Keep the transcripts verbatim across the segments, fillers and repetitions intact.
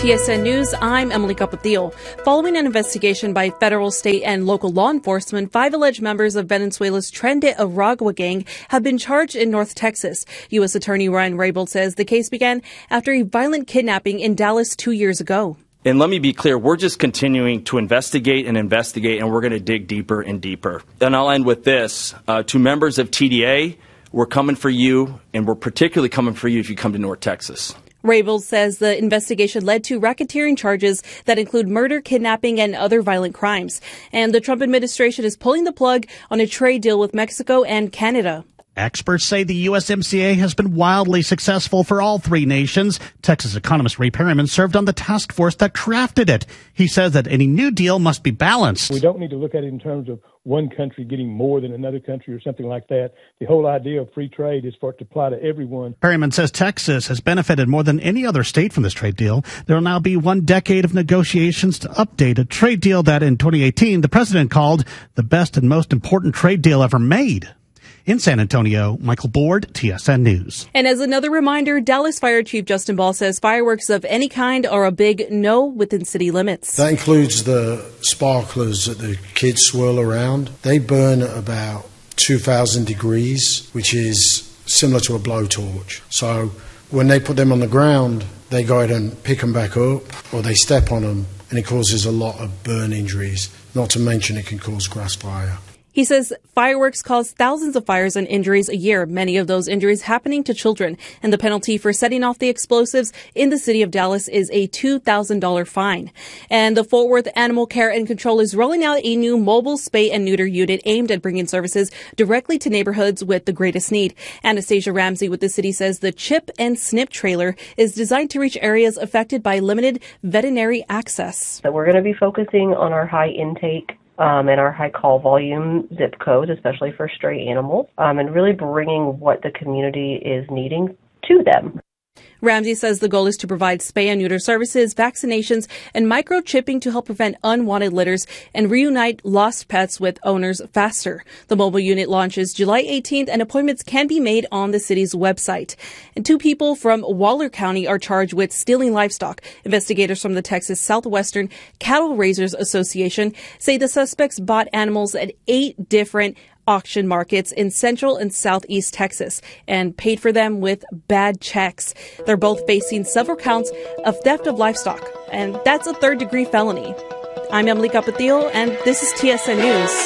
T S N News, I'm Emily Capotillo. Following an investigation by federal, state, and local law enforcement, five alleged members of Venezuela's Tren de Aragua gang have been charged in North Texas. U S Attorney Ryan Raybould says the case began after a violent kidnapping in Dallas two years ago. And let me be clear, we're just continuing to investigate and investigate, and we're going to dig deeper and deeper. And I'll end with this. Uh, to members of T D A, we're coming for you, and we're particularly coming for you if you come to North Texas. Raybould says the investigation led to racketeering charges that include murder, kidnapping, and other violent crimes. And the Trump administration is pulling the plug on a trade deal with Mexico and Canada. Experts say the U S M C A has been wildly successful for all three nations. Texas economist Ray Perryman served on the task force that crafted it. He says that any new deal must be balanced. We don't need to look at it in terms of one country getting more than another country or something like that. The whole idea of free trade is for it to apply to everyone. Perryman says Texas has benefited more than any other state from this trade deal. There will now be one decade of negotiations to update a trade deal that in twenty eighteen the president called the best and most important trade deal ever made. In San Antonio, Michael Board, T S N News. And as another reminder, Dallas Fire Chief Justin Ball says fireworks of any kind are a big no within city limits. That includes the sparklers that the kids swirl around. They burn at about two thousand degrees, which is similar to a blowtorch. So when they put them on the ground, they go ahead and pick them back up, or they step on them, and it causes a lot of burn injuries. Not to mention it can cause grass fire. He says fireworks cause thousands of fires and injuries a year, many of those injuries happening to children. And the penalty for setting off the explosives in the city of Dallas is a two thousand dollars fine. And the Fort Worth Animal Care and Control is rolling out a new mobile spay and neuter unit aimed at bringing services directly to neighborhoods with the greatest need. Anastasia Ramsey with the city says the Chip and Snip trailer is designed to reach areas affected by limited veterinary access. So we're going to be focusing on our high intake Um, and our high call volume zip codes, especially for stray animals, um, and really bringing what the community is needing to them. Ramsey says the goal is to provide spay and neuter services, vaccinations, and microchipping to help prevent unwanted litters and reunite lost pets with owners faster. The mobile unit launches July eighteenth, and appointments can be made on the city's website. And two people from Waller County are charged with stealing livestock. Investigators from the Texas Southwestern Cattle Raisers Association say the suspects bought animals at eight different auction markets in central and southeast Texas and paid for them with bad checks. They're both facing several counts of theft of livestock, and that's a third degree felony. I'm Emily Capotillo, and this is T S N News.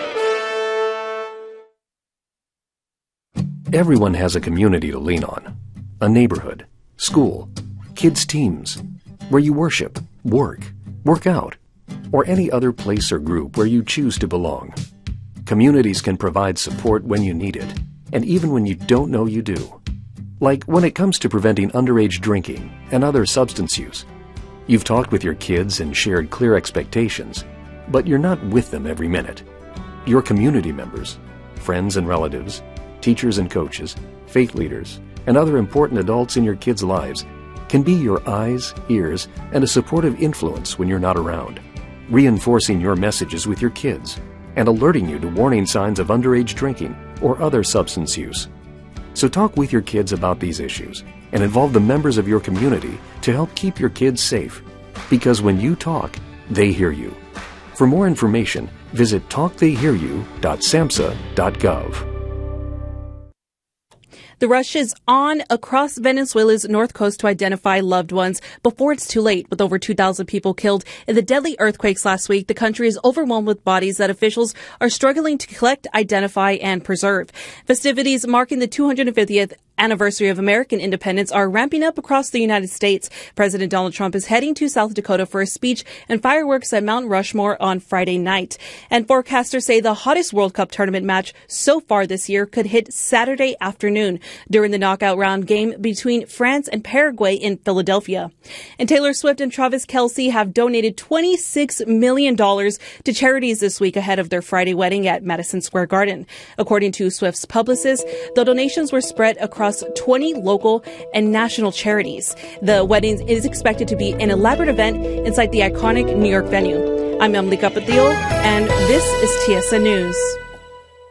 Everyone has a community to lean on. A neighborhood, school, kids' teams, where you worship, work, work out, or any other place or group where you choose to belong. Communities can provide support when you need it, and even when you don't know you do. Like when it comes to preventing underage drinking and other substance use. You've talked with your kids and shared clear expectations, but you're not with them every minute. Your community members, friends and relatives, teachers and coaches, faith leaders, and other important adults in your kids' lives can be your eyes, ears, and a supportive influence when you're not around, reinforcing your messages with your kids and alerting you to warning signs of underage drinking or other substance use. So talk with your kids about these issues and involve the members of your community to help keep your kids safe. Because when you talk, they hear you. For more information, visit talk they hear you dot samhsa dot gov. The rush is on across Venezuela's north coast to identify loved ones before it's too late. With over two thousand people killed in the deadly earthquakes last week, the country is overwhelmed with bodies that officials are struggling to collect, identify, and preserve. Festivities marking the two hundred fiftieth anniversary of American independence are ramping up across the United States. President Donald Trump is heading to South Dakota for a speech and fireworks at Mount Rushmore on Friday night. And forecasters say the hottest World Cup tournament match so far this year could hit Saturday afternoon during the knockout round game between France and Paraguay in Philadelphia. And Taylor Swift and Travis Kelce have donated twenty-six million dollars to charities this week ahead of their Friday wedding at Madison Square Garden. According to Swift's publicist, the donations were spread across twenty local and national charities. The wedding is expected to be an elaborate event inside the iconic New York venue. I'm Emily Capotillo, and this is T S N News.